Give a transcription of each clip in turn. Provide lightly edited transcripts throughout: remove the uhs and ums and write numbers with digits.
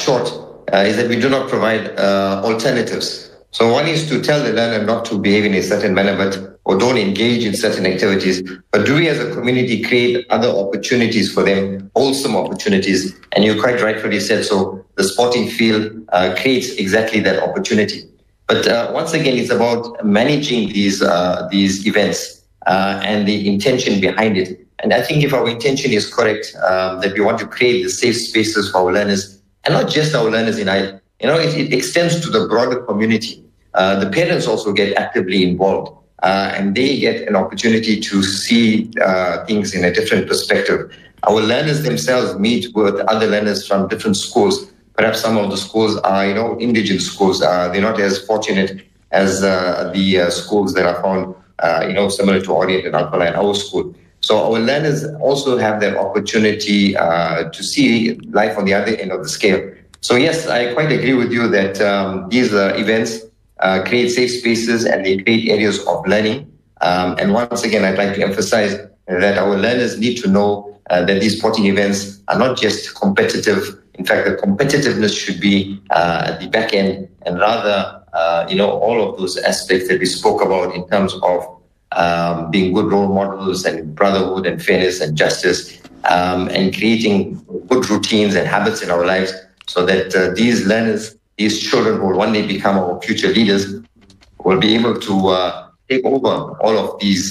short is that we do not provide alternatives. So one is to tell the learner not to behave in a certain manner, or don't engage in certain activities. But do we as a community create other opportunities for them, wholesome opportunities? And you quite rightfully said so, the sporting field creates exactly that opportunity. But once again, it's about managing these events and the intention behind it. And I think if our intention is correct, that we want to create the safe spaces for our learners, and not just our learners in Ireland, it extends to the broader community. The parents also get actively involved, and they get an opportunity to see things in a different perspective. Our learners themselves meet with other learners from different schools. Perhaps some of the schools are, indigent schools. They're not as fortunate as the schools that are found, similar to Orient and Al-Falah and our school. So our learners also have that opportunity to see life on the other end of the scale. So yes, I quite agree with you that these events create safe spaces and they create areas of learning. And once again, I'd like to emphasize that our learners need to know that these sporting events are not just competitive. In fact, the competitiveness should be at the back end, and rather, all of those aspects that we spoke about in terms of being good role models and brotherhood and fairness and justice, and creating good routines and habits in our lives, so that these learners, these children who will one day become our future leaders, will be able to take over all of these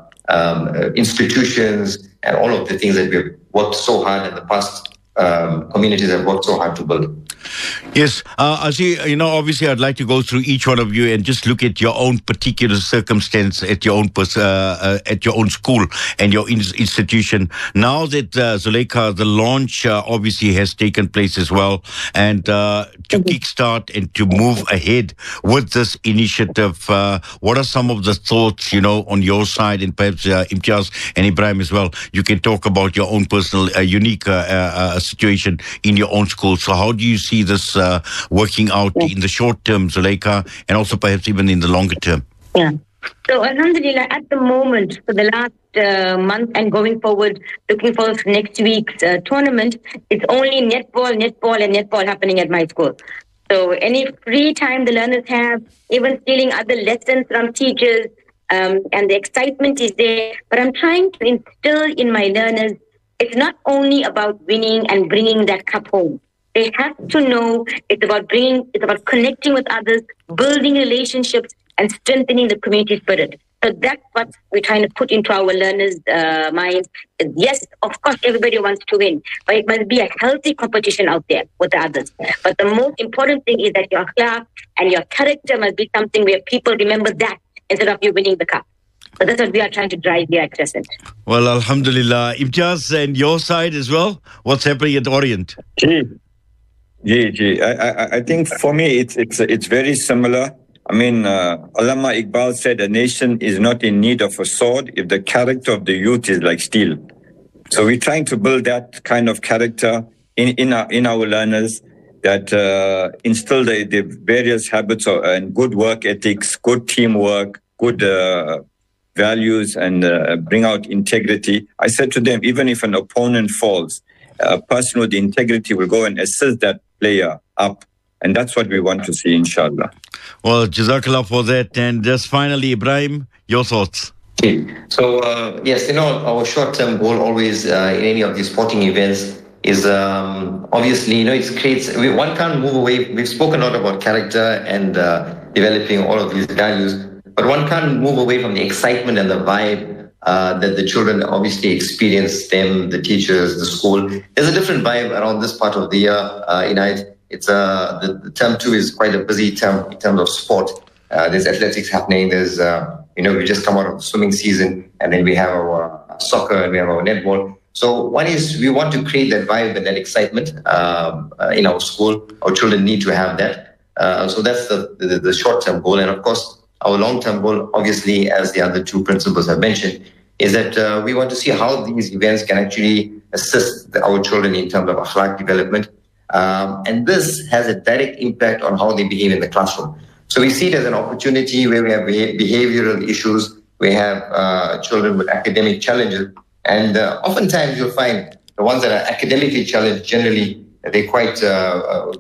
institutions and all of the things that we've worked so hard in the past. Communities have worked so hard to build. Yes, Azi, obviously I'd like to go through each one of you and just look at your own particular circumstance at your own school and your institution. Now that Zuleika, the launch obviously has taken place as well, and to kickstart and to move ahead with this initiative, what are some of the thoughts, on your side, and perhaps Imtiaz and Ibrahim as well? You can talk about your own personal, unique situation in your own school. So how do you see this working out in the short term, Zuleika, and also perhaps even in the longer term? Yeah. So Alhamdulillah, at the moment, for the last month and going forward, looking forward to next week's tournament, it's only netball happening at my school. So any free time the learners have, even stealing other lessons from teachers, and the excitement is there. But I'm trying to instill in my learners, it's not only about winning and bringing that cup home. They have to know it's about connecting with others, building relationships, and strengthening the community spirit. So that's what we're trying to put into our learners' minds. Yes, of course, everybody wants to win, but it must be a healthy competition out there with the others. But the most important thing is that your akhlaq and your character must be something where people remember that instead of you winning the cup. So that's what we are trying to drive here at Crescent. Well, Alhamdulillah. Imtiaz, and your side as well? What's happening at Orient? I think for me it's very similar. I mean, Allama Iqbal said a nation is not in need of a sword if the character of the youth is like steel. So we're trying to build that kind of character in our learners, that instill the various habits and good work ethics, good teamwork, good values, and bring out integrity. I said to them, even if an opponent falls, a person with integrity will go and assist that player up. And that's what we want to see, inshallah. Well, Jazakallah for that. And just finally, Ibrahim, your thoughts. Okay. So, yes, our short-term goal always in any of these sporting events is obviously, it creates, one can't move away. We've spoken a lot about character and developing all of these values, but one can't move away from the excitement and the vibe that the children obviously experience, them, the teachers, the school. There's a different vibe around this part of the year in Eid. It's the term 2 is quite a busy term in terms of sport. There's athletics happening. There's we just come out of the swimming season, and then we have our soccer and we have our netball. So one is we want to create that vibe and that excitement in our school. Our children need to have that. So that's the short-term goal, and of course our long-term goal, obviously, as the other two principals have mentioned, is that we want to see how these events can actually assist our children in terms of akhlaq development. And this has a direct impact on how they behave in the classroom. So we see it as an opportunity where we have behavioral issues, we have children with academic challenges, and oftentimes you'll find the ones that are academically challenged, generally, they're quite